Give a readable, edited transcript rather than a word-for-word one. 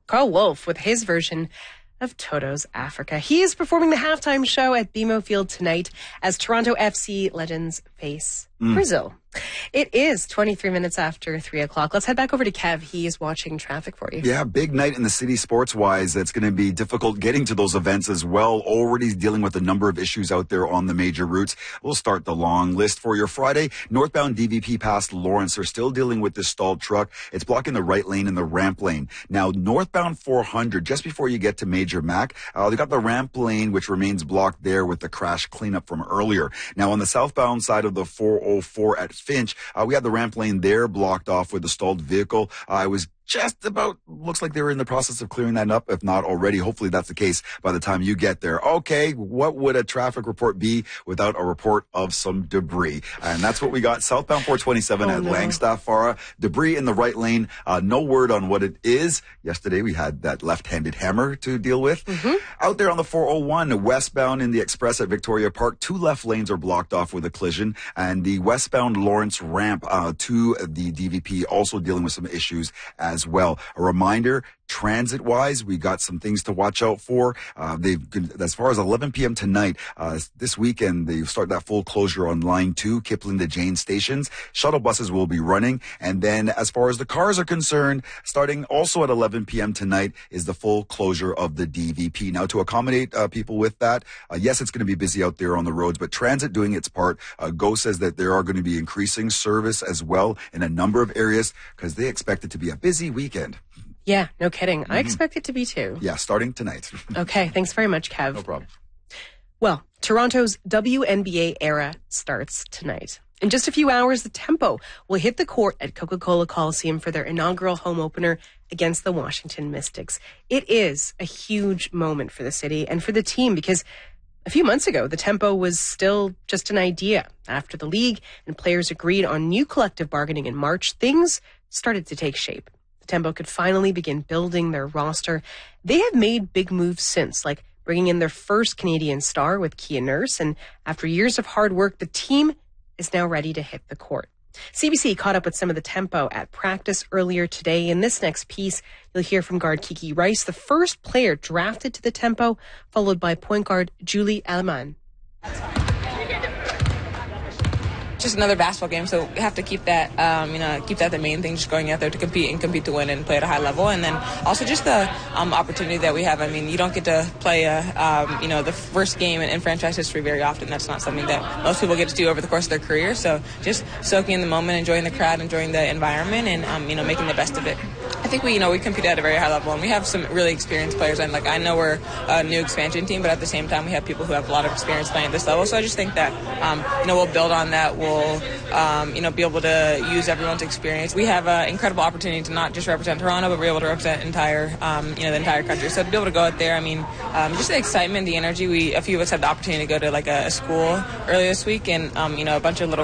Carl Wolf with his version of Toto's Africa. He is performing the halftime show at BMO Field tonight as Toronto FC legends face Brazil. It is 23 minutes after 3 o'clock. Let's head back over to Kev. He is watching traffic for you. Yeah, big night in the city sports-wise. It's going to be difficult getting to those events as well. Already dealing with a number of issues out there on the major routes. We'll start the long list for your Friday. Northbound DVP past Lawrence are still dealing with this stalled truck. It's blocking the right lane and the ramp lane. Now, northbound 400, just before you get to Major Mac, they got the ramp lane, which remains blocked there with the crash cleanup from earlier. Now, on the southbound side of the 404 at Finch, we had the ramp lane there blocked off with a stalled vehicle. I was just about, looks like they were in the process of clearing that up, if not already. Hopefully that's the case by the time you get there. Okay, what would a traffic report be without a report of some debris? And that's what we got. Southbound 427 at Langstaff, Farah. Debris in the right lane. No word on what it is. Yesterday we had that left-handed hammer to deal with. Out there on the 401, westbound in the Express at Victoria Park, 2 left lanes are blocked off with a collision. And the westbound Lawrence ramp to the DVP also dealing with some issues as well. A reminder, transit-wise, we got some things to watch out for. As far as 11 p.m. tonight, this weekend, they start that full closure on Line 2, Kipling to Jane stations. Shuttle buses will be running. And then as far as the cars are concerned, starting also at 11 p.m. tonight is the full closure of the DVP. Now, to accommodate people with that, yes, it's going to be busy out there on the roads, but transit doing its part. GO says that there are going to be increasing service as well in a number of areas because they expect it to be a busy weekend. Yeah, no kidding. I expect it to be too. Yeah, starting tonight. Okay, thanks very much, Kev. No problem. Well, Toronto's WNBA era starts tonight. In just a few hours, the Tempo will hit the court at Coca-Cola Coliseum for their inaugural home opener against the Washington Mystics. It is a huge moment for the city and for the team because a few months ago, the Tempo was still just an idea. After the league and players agreed on new collective bargaining in March, things started to take shape. The Tempo could finally begin building their roster. They have made big moves since, like bringing in their first Canadian star with Kia Nurse. And after years of hard work, the team is now ready to hit the court. CBC caught up with some of the Tempo at practice earlier today. In this next piece, you'll hear from guard Kiki Rice, the first player drafted to the Tempo, followed by point guard Julie Aleman. Just another basketball game, so we have to keep that, keep that the main thing, just going out there to compete to win and play at a high level. And then also just the opportunity that we have. I mean, you don't get to play, the first game in franchise history very often. That's not something that most people get to do over the course of their career. So just soaking in the moment, enjoying the crowd, enjoying the environment, and, making the best of it. I think we compete at a very high level, and we have some really experienced players. And, I know we're a new expansion team, but at the same time, we have people who have a lot of experience playing at this level. So I just think that, we'll build on that. We'll be able to use everyone's experience. We have an incredible opportunity to not just represent Toronto, but be able to represent the entire country. So to be able to go out there, just the excitement, the energy. A few of us had the opportunity to go to a school earlier this week, and a bunch of little